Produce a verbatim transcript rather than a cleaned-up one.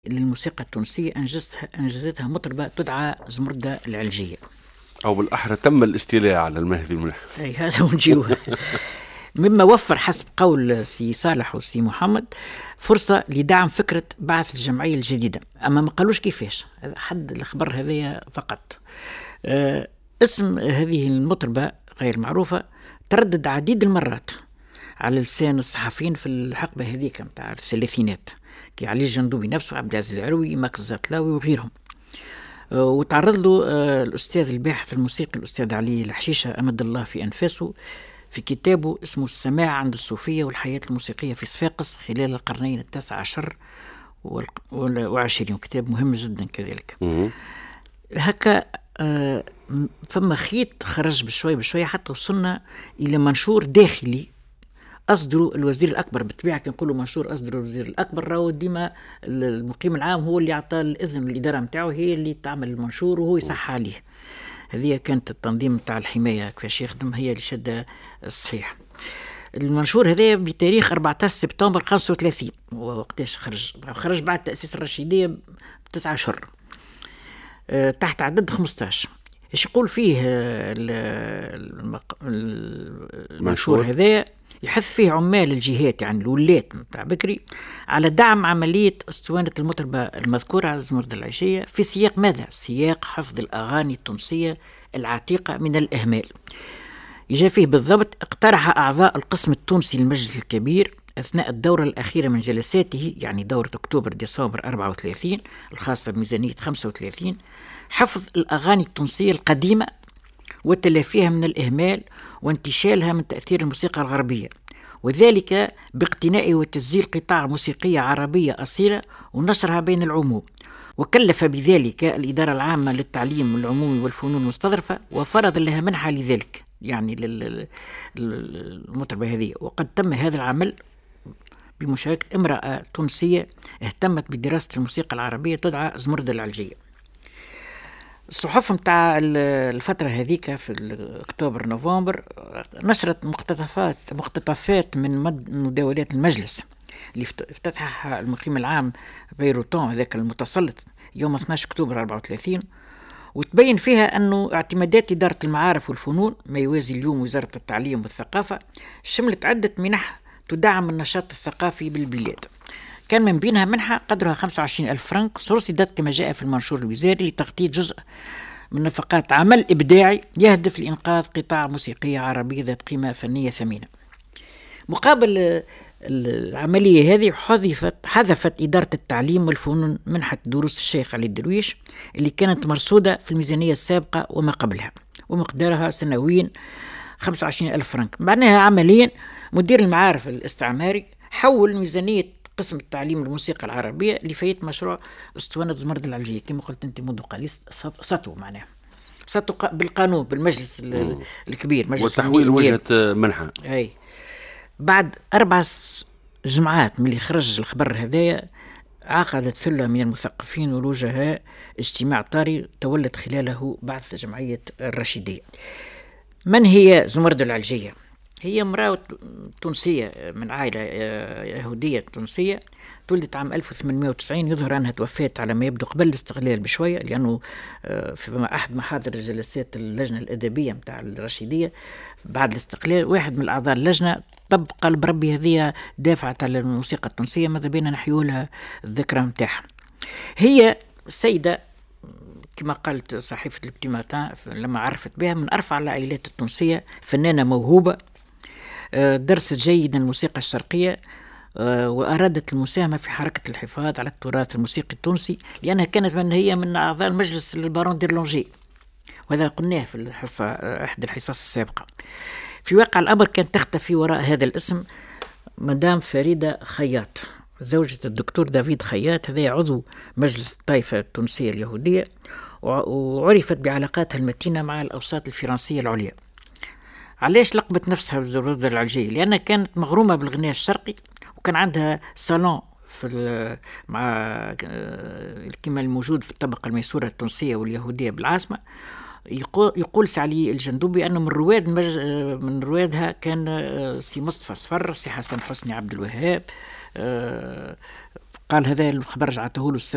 للموسيقى التونسية أنجزتها أنجزتها مطربة تدعى زمردة العلجية، أو بالأحرى تم الاستيلاء على المهدي الملح. أي هذا ونجيوه. مما وفر حسب قول سي صالح وسي محمد فرصة لدعم فكرة بعث الجمعية الجديدة، أما ما قالوش كيفاش، حد الخبر هذايا فقط. أه اسم هذه المطربة غير معروفة تردد عديد المرات على لسان الصحفيين في الحقبة هذيك متاع الثلاثينات، كي علي الجندوبي نفسه، عبد العزيز العروي، ماكس الزرتلاوي وغيرهم. أه وتعرض له أه الأستاذ الباحث الموسيقي الأستاذ علي الحشيشة أمد الله في أنفاسه في كتابه اسمه السماع عند الصوفية والحياة الموسيقية في صفاقس خلال القرنين التاسع عشر والعشرين، كتاب مهم جدا كذلك. هكا آه فما خيط خرج بشوي بشوي حتى وصلنا إلى منشور داخلي أصدروا الوزير الأكبر. بالطبيعة كي نقولوا منشور أصدروا الوزير الأكبر راهو ديما المقيم العام هو اللي أعطى الإذن، الإدارة متاعه هي اللي تعمل المنشور وهو يصح عليه. هذه كانت التنظيم متاع الحماية كيفاش يخدم، هي اللي شد الصحيح. المنشور هذا بتاريخ أربعة عشر سبتمبر خمسة وثلاثين، وقتاش خرج؟ خرج بعد تأسيس الرشيدية بتسعة أشهر أه تحت عدد خمسة عشر. ايش يقول فيه المنشور هذا؟ يحث فيه عمال الجهات يعني الولات متاع بكري على دعم عملية اسطوانة المطربة المذكورة على زمردة العشية في سياق ماذا؟ سياق حفظ الأغاني التونسية العتيقة من الإهمال. يجي فيه بالضبط اقترح أعضاء القسم التونسي للمجلس الكبير أثناء الدورة الأخيرة من جلساته، يعني دورة أكتوبر ديسمبر أربعة وثلاثين الخاصة بميزانية خمسة وثلاثين، حفظ الأغاني التونسية القديمة وتلافيها من الإهمال وانتشالها من تأثير الموسيقى الغربية، وذلك باقتناء وتسجيل قطاع موسيقية عربية أصيلة ونشرها بين العموم. وكلف بذلك الإدارة العامة للتعليم العمومي والفنون المستظرفة وفرض لها منحة لذلك، يعني للمطربة هذه. وقد تم هذا العمل بمشاركة امرأة تونسية اهتمت بدراسة الموسيقى العربية تدعى زمردة العلجية. الصحف متاع الفترة هذيك في أكتوبر نوفمبر نشرت مقتطفات مقتطفات من مداولات المجلس اللي افتتحها المقيم العام بيروتون هذاك المتسلط يوم اثني عشر أكتوبر أربعة وثلاثين، وتبين فيها أنه اعتمادات إدارة المعارف والفنون ما يوازي اليوم وزارة التعليم والثقافة شملت عدة منح تدعم النشاط الثقافي بالبلاد، كان من بينها منحة قدرها خمسة وعشرين ألف فرنك سرسدت كما جاء في المنشور الوزاري لتغطية جزء من نفقات عمل إبداعي يهدف لإنقاذ قطاع موسيقية عربية ذات قيمة فنية ثمينة. مقابل العملية هذه حذفت حذفت إدارة التعليم والفنون منحة دروس الشيخ علي الدرويش اللي كانت مرصودة في الميزانية السابقة وما قبلها، ومقدارها سنويا خمسة وعشرين ألف فرنك. معناها عمليا مدير المعارف الاستعماري حول ميزانية قسم التعليم الموسيقى العربية لفاية مشروع اسطوانة زمردة العلجية كما قلت أنت منذ قليل، سطو معناها سطو بالقانون بالمجلس الكبير مجلس وتحويل وجهة منحة. أي بعد أربع جمعات من اللي خرج الخبر هذايا عقدت ثلة من المثقفين والوجهاء اجتماع طارئ تولت خلاله بعث جمعية الرشيدية. من هي زمردة العلجية؟ هي امرأة تونسية من عائلة يهودية تونسية، تولدت عام ألف وثمانمائة وتسعين، يظهر أنها توفيت على ما يبدو قبل الاستقلال بشوية، لأنه في أحد محاضر جلسات اللجنة الأدبية متاع الرشيدية بعد الاستقلال واحد من الأعضاء اللجنة طب قال بربي هذه دافعت على الموسيقى التونسية، ماذا بينا نحيوا لها الذكرى متاعها. هي السيدة كما قالت صحيفة البتيماتان لما عرفت بها من أرفع العائلات التونسية، فنانة موهوبة درست جيدا الموسيقى الشرقية وأرادت المساهمة في حركة الحفاظ على التراث الموسيقي التونسي، لأنها كانت من هي من أعضاء المجلس البارون ديرلونجي، وهذا قلناه في الحصة أحد الحصص السابقة. في واقع الأمر كانت تختفي وراء هذا الاسم مدام فريدة خياط زوجة الدكتور دافيد خياط، هذا عضو مجلس الطائفة التونسية اليهودية، وعرفت بعلاقاتها المتينة مع الأوساط الفرنسية العليا. علاش لقبت نفسها بزمردة العلجية؟ لأنها كانت مغرومة بالغناء الشرقي، وكان عندها صالون في مع كما الموجود في الطبقة الميسورة التونسية واليهودية بالعاصمة. يقول, يقول سعلي الجندوبي أنه من رواد من روادها كان سي مصطفى صفر، سي حسن حسني عبد الوهاب. قال هذا الخبر رجعته له